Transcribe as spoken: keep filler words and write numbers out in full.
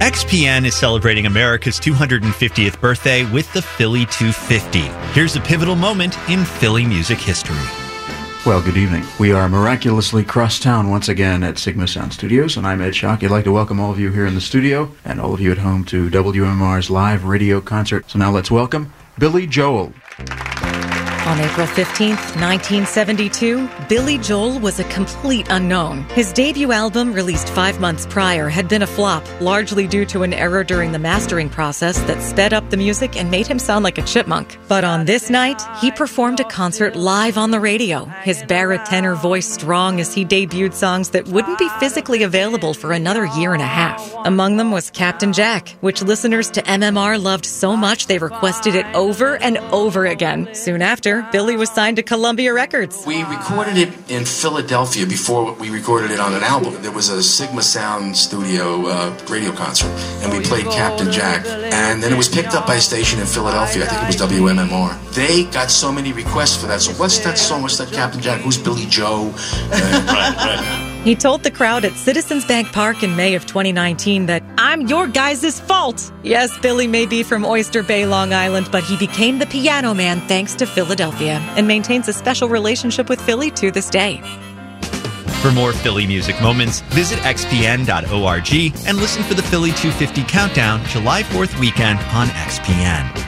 X P N is celebrating America's two hundred fiftieth birthday with the Philly two fifty. Here's a pivotal moment in Philly music history. Well, good evening. We are miraculously cross town once again at Sigma Sound Studios, and I'm Ed Schock. I'd like to welcome all of you here in the studio and all of you at home to W M M R's live radio concert. So now let's welcome Billy Joel. On April fifteenth, nineteen seventy-two, Billy Joel was a complete unknown. His debut album, released five months prior, had been a flop, largely due to an error during the mastering process that sped up the music and made him sound like a chipmunk. But on this night, he performed a concert live on the radio, his baritone voice strong as he debuted songs that wouldn't be physically available for another year and a half. Among them was Captain Jack, which listeners to M M R loved so much they requested it over and over again. Soon after, Billy was signed to Columbia Records. We recorded it in Philadelphia before we recorded it on an album. There was a Sigma Sound Studio uh, radio concert, and we played Captain Jack. And then it was picked up by a station in Philadelphia. I think it was W M M R. They got so many requests for that. So what's that song? What's that Captain Jack? Who's Billy Joe? Uh, right, right. He told the crowd at Citizens Bank Park in May of twenty nineteen that, "I'm your guys' fault." Yes, Billy may be from Oyster Bay, Long Island, but he became the piano man thanks to Philadelphia and maintains a special relationship with Philly to this day. For more Philly music moments, visit x p n dot org and listen for the Philly two fifty Countdown July fourth weekend on X P N.